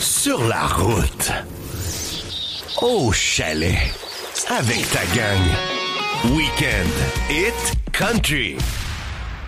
Sur la route. Au chalet. Avec ta gang. Weekend Hit Country.